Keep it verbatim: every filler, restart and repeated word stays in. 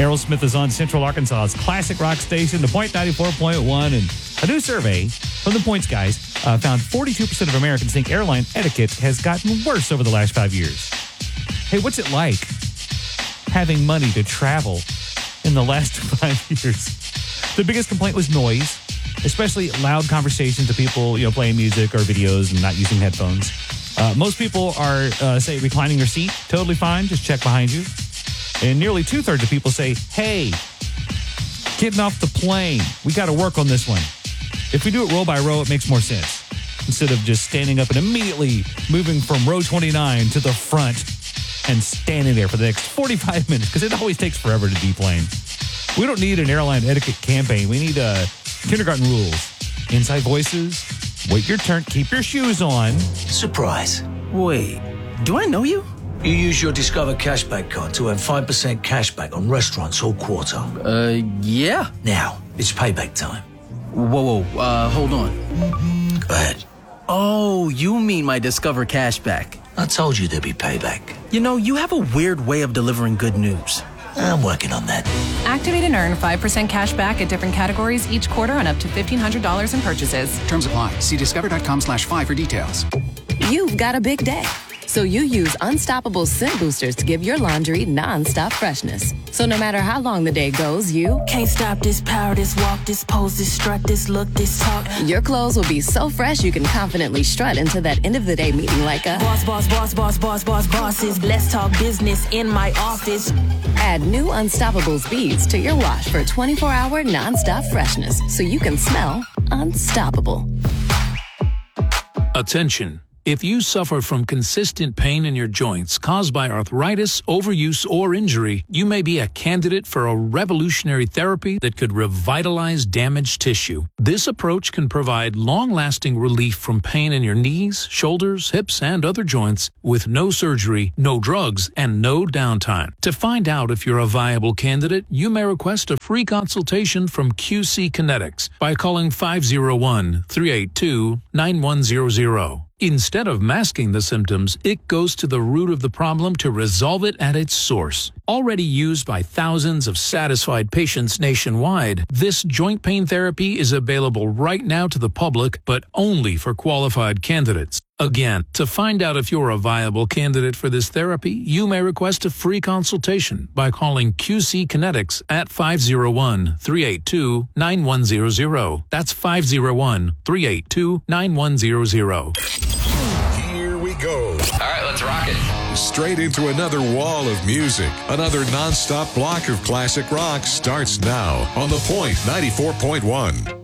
Aerosmith is on Central Arkansas's classic rock station, The Point ninety-four point one, and a new survey from the Points guys uh, found forty-two percent of Americans think airline etiquette has gotten worse over the last five years. Hey, what's it like having money to travel in the last five years? The biggest complaint was noise, especially loud conversations of people, you know, playing music or videos and not using headphones. Uh, most people are, uh, say, reclining their seat. Totally fine. Just check behind you. And nearly two-thirds of people say, hey, getting off the plane. We got to work on this one. If we do it row by row, it makes more sense. Instead of just standing up and immediately moving from row twenty-nine to the front and standing there for the next forty-five minutes, because it always takes forever to deplane. We don't need an airline etiquette campaign. We need uh, kindergarten rules. Inside voices, wait your turn, keep your shoes on. Surprise. Wait, do I know you? You use your Discover Cashback card to earn five percent cashback on restaurants all quarter. Uh, yeah. Now, it's payback time. Whoa, whoa, uh, hold on. Go ahead. Oh, you mean my Discover Cashback. I told you there'd be payback. You know, you have a weird way of delivering good news. I'm working on that. Activate and earn five percent cash back at different categories each quarter on up to fifteen hundred dollars in purchases. Terms apply. See discover.com slash five for details. You've got a big day, so you use Unstoppable Scent Boosters to give your laundry non-stop freshness. So no matter how long the day goes, you can't stop this power, this walk, this pose, this strut, this look, this talk. Your clothes will be so fresh you can confidently strut into that end of the day meeting like a boss, boss, boss, boss, boss, boss, bosses. Let's talk business in my office. Add new Unstoppables beads to your wash for twenty-four hour non-stop freshness so you can smell unstoppable. Attention. If you suffer from consistent pain in your joints caused by arthritis, overuse, or injury, you may be a candidate for a revolutionary therapy that could revitalize damaged tissue. This approach can provide long-lasting relief from pain in your knees, shoulders, hips, and other joints with no surgery, no drugs, and no downtime. To find out if you're a viable candidate, you may request a free consultation from Q C Kinetics by calling five oh one, three eight two, nine one zero zero. Instead of masking the symptoms, it goes to the root of the problem to resolve it at its source. Already used by thousands of satisfied patients nationwide, this joint pain therapy is available right now to the public, but only for qualified candidates. Again, to find out if you're a viable candidate for this therapy, you may request a free consultation by calling Q C Kinetics at five oh one, three eight two, nine one zero zero. That's five oh one, three eight two, nine one zero zero. Here we go. All right, let's rock it. Straight into another wall of music. Another nonstop block of classic rock starts now on The Point ninety-four point one.